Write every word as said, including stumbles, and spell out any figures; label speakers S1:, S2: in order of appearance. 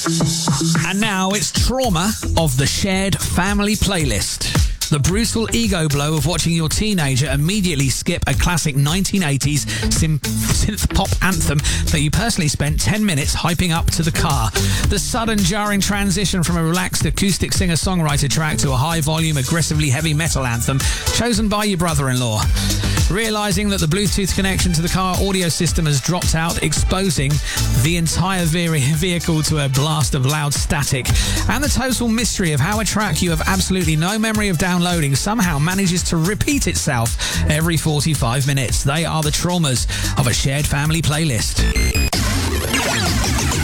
S1: And now it's Trauma of the Shared Family Playlist. The brutal ego blow of watching your teenager immediately skip a classic nineteen eighties sim- synth pop anthem that you personally spent ten minutes hyping up to the car. The sudden jarring transition from a relaxed acoustic singer-songwriter track to a high-volume, aggressively heavy metal anthem chosen by your brother-in-law. Realising that the Bluetooth connection to the car audio system has dropped out, exposing the entire ve- vehicle to a blast of loud static. And the total mystery of how a track you have absolutely no memory of downloading somehow manages to repeat itself every forty-five minutes. They are the traumas of a shared family playlist.